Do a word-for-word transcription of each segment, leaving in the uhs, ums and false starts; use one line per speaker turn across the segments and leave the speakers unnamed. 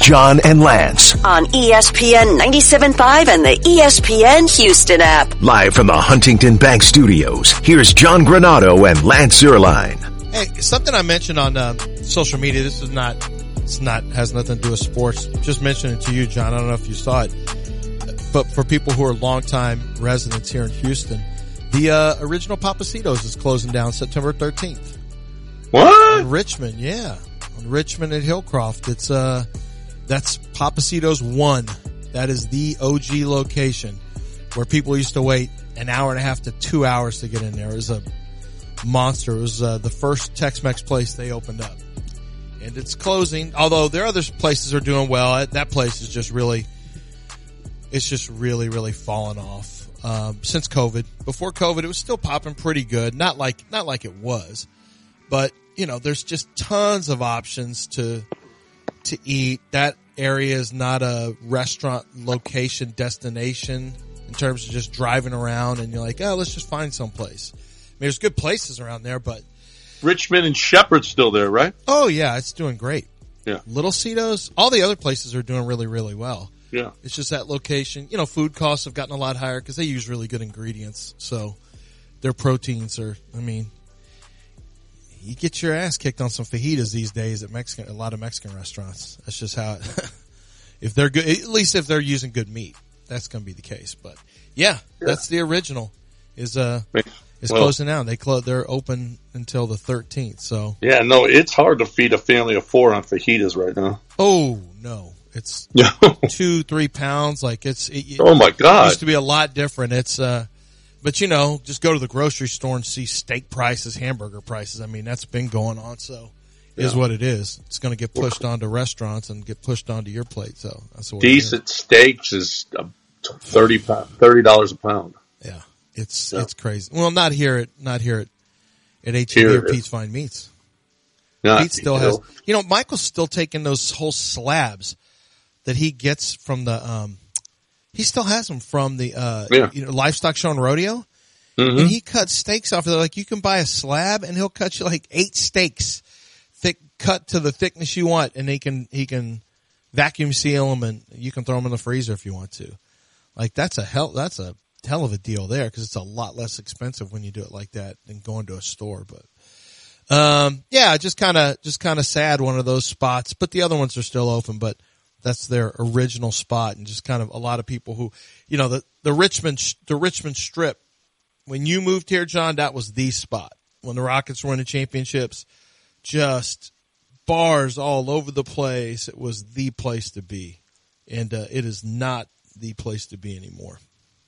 John and Lance.
On E S P N ninety-seven point five and the E S P N Houston app.
Live from the Huntington Bank Studios, here's John Granado and Lance Zierlein.
Hey, something I mentioned on uh, social media, this is not, it's not, has nothing to do with sports. Just mentioning it to you, John. I don't know if you saw it. But for people who are longtime residents here in Houston, the uh, original Pappasito's is closing down September thirteenth.
What?
In Richmond, yeah. On Richmond at Hillcroft. It's, uh, that's Pappasito's one. That is the O G location where people used to wait an hour and a half to two hours to get in there. It was a monster. It was, uh, the first Tex-Mex place they opened up. And it's closing, although there are other places are doing well. That place is just really, it's just really, really fallen off, um, since COVID. Before COVID, it was still popping pretty good. Not like, not like it was, but you know, there's just tons of options to, to eat. That area is not a restaurant location destination in terms of just driving around and you're like, oh, let's just find some place. I mean, there's good places around there, but
Richmond and Shepherd's still there, right?
Oh yeah, it's doing great.
Yeah.
Little Cito's, all the other places are doing really, really well.
Yeah.
It's just that location. You know, food costs have gotten a lot higher because they use really good ingredients. So their proteins are, I mean, you get your ass kicked on some fajitas these days at Mexican, a lot of Mexican restaurants. That's just how it, if they're good, at least if they're using good meat, that's going to be the case. But yeah, yeah. That's the original is, uh, is well, closing down. They close, they're open until the thirteenth. So
yeah, no, it's hard to feed a family of four on fajitas right now.
Oh no, it's two, three pounds. Like it's, it,
oh my God.
It used to be a lot different. It's, uh, but you know, just go to the grocery store and see steak prices, hamburger prices. I mean, that's been going on. So it yeah. is what it is. It's going to get pushed onto restaurants and get pushed onto your plate. So that's what
decent steaks is thirty thirty dollars a pound.
Yeah, it's yeah. it's crazy. Well, not here at not here at at H E B or Pete's Fine Meats.
Not
Pete still has. You know, Michael's still taking those whole slabs that he gets from the. um He still has them from the, uh,
yeah.
you know, livestock show and rodeo.
Mm-hmm.
And he cuts steaks off of there. Like you can buy a slab and he'll cut you like eight steaks thick, cut to the thickness you want. And he can, he can vacuum seal them and you can throw them in the freezer if you want to. Like that's a hell, that's a hell of a deal there because it's a lot less expensive when you do it like that than going to a store. But, um, yeah, just kind of, just kind of sad one of those spots, but the other ones are still open, but that's their original spot and just kind of a lot of people who, you know, the, the Richmond, the Richmond Strip, when you moved here, John, that was the spot. When the Rockets were winning championships, just bars all over the place. It was the place to be. And, uh, it is not the place to be anymore.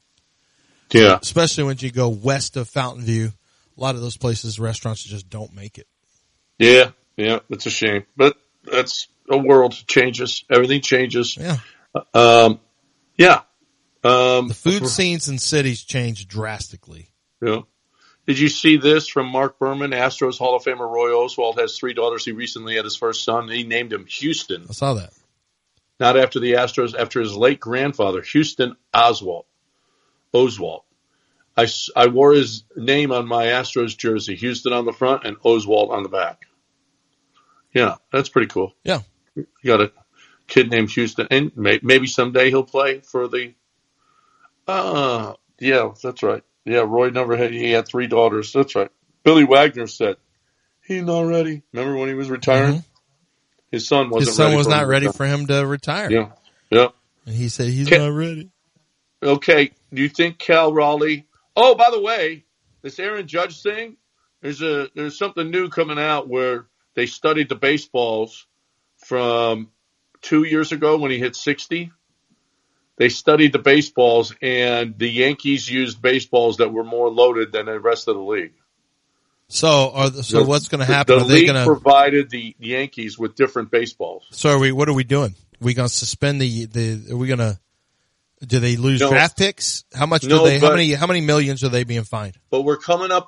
Yeah.
Especially when you go west of Fountain View. A lot of those places, restaurants just don't make it.
Yeah. Yeah. It's a shame, but that's, a world changes. Everything changes.
Yeah.
Um, yeah. Um,
the food scenes in cities change drastically.
Yeah. Did you see this from Mark Berman, Astros Hall of Famer Roy Oswalt has three daughters. He recently had his first son. He named him Houston.
I saw that.
Not after the Astros, after his late grandfather, Houston Oswalt. Oswalt. I, I wore his name on my Astros jersey, Houston on the front and Oswalt on the back. Yeah, that's pretty cool.
Yeah.
You got a kid named Houston, and may, maybe someday he'll play for the. Uh, yeah, that's right. Yeah, Roy never had. He had three daughters. That's right. Billy Wagner said he's not ready. Remember when he was retiring? Mm-hmm. His son wasn't.
His son
ready
was
for
not
him
ready for him to retire.
Yeah, yeah.
And he said he's
Can,
not ready.
Okay, do you think Cal Raleigh? Oh, by the way, this Aaron Judge thing. There's a there's something new coming out where they studied the baseballs from two years ago when he hit sixty. They studied the baseballs, and the Yankees used baseballs that were more loaded than the rest of the league.
So, are the, so the, what's going to happen?
The, the
are they
league
gonna,
provided the Yankees with different baseballs.
So, are we? What are we doing? Are we going to suspend the? the are we going to? Do they lose
no,
draft picks? How much
no,
do they?
But,
how many? How many millions are they being fined?
But we're coming up